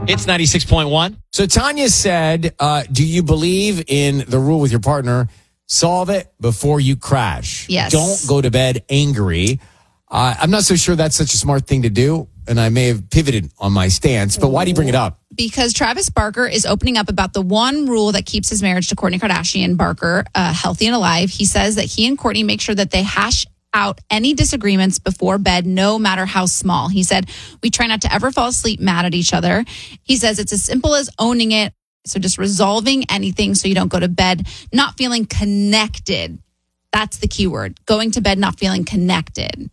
It's 96.1. So Tanya said, do you believe in the rule with your partner? Solve it before you crash. Yes. Don't go to bed angry. I'm not so sure that's such a smart thing to do, and I may have pivoted on my stance, but why do you bring it up? Because Travis Barker is opening up about the one rule that keeps his marriage to Kourtney Kardashian Barker healthy and alive. He says that he and Kourtney make sure that they hash out any disagreements before bed, no matter how small. He said, we try not to ever fall asleep mad at each other. He says it's as simple as owning it. So just resolving anything so you don't go to bed not feeling connected. That's the key word. Going to bed not feeling connected.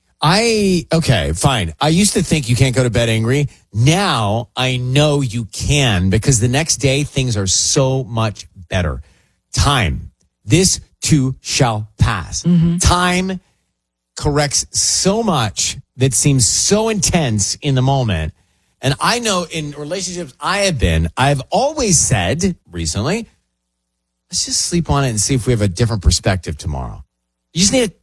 Okay, fine. I used to think you can't go to bed angry. Now I know you can, because the next day things are so much better. Time. This too shall pass. Time corrects so much that seems so intense in the moment. And I know in relationships I've always said recently, let's just sleep on it and see if we have a different perspective tomorrow. You just need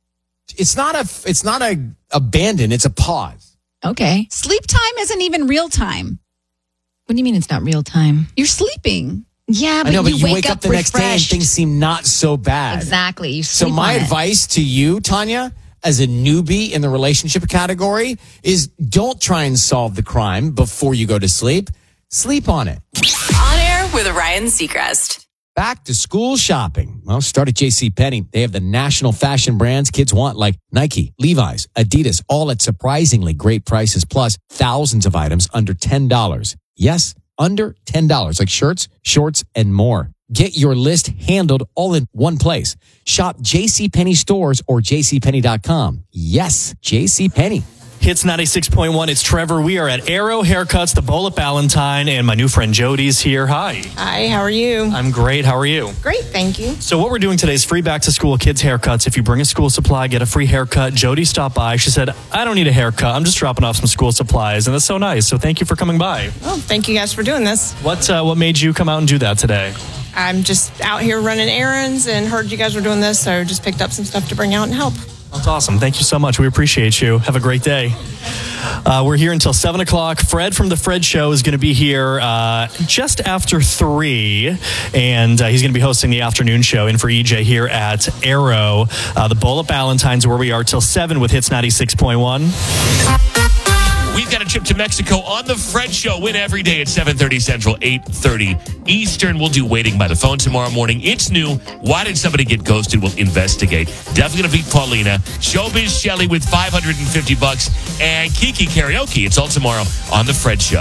it's not a abandon, it's a pause. Okay. Sleep time isn't even real time. What do you mean it's not real time? You're sleeping. Yeah, but, I know, but you wake up the next day and refreshed. things seem not so bad. Exactly. You So sleep my on it. advice to you, Tanya, as a newbie in the relationship category, is don't try and solve the crime before you go to sleep. Sleep on it. On air with Ryan Seacrest. Back to school shopping. Well, start at JCPenney. They have the national fashion brands kids want, like Nike, Levi's, Adidas, all at surprisingly great prices, plus thousands of items under $10. Yes, under $10, like shirts, shorts, and more. Get your list handled all in one place. Shop JCPenney stores or jcpenney.com. Yes, JCPenney. Hits 96.1. It's Trevor. We are at Arrow Haircuts, the Bowl at Ballantyne, and my new friend Jody's here. Hi. Hi, how are you? I'm great. How are you? Great, thank you. So what we're doing today is free back-to-school kids haircuts. If you bring a school supply, get a free haircut. Jody stopped by. She said, I don't need a haircut. I'm just dropping off some school supplies, and that's so nice. So thank you for coming by. Oh, thank you guys for doing this. What made you come out and do that today? I'm just out here running errands and heard you guys were doing this, so just picked up some stuff to bring out and help. That's awesome. Thank you so much. We appreciate you. Have a great day. We're here until 7 o'clock. Fred from The Fred Show is going to be here just after 3, and he's going to be hosting the afternoon show in for EJ here at Arrow. The Bowl at Ballantyne's where we are till 7 with Hits 96.1. We've got a trip to Mexico on The Fred Show. Win every day at 7:30 Central, 8:30 Eastern. We'll do waiting by the phone tomorrow morning. It's new. Why did somebody get ghosted? We'll investigate. Definitely going to beat Paulina. Showbiz Shelly with $550. And Kiki Karaoke. It's all tomorrow on The Fred Show.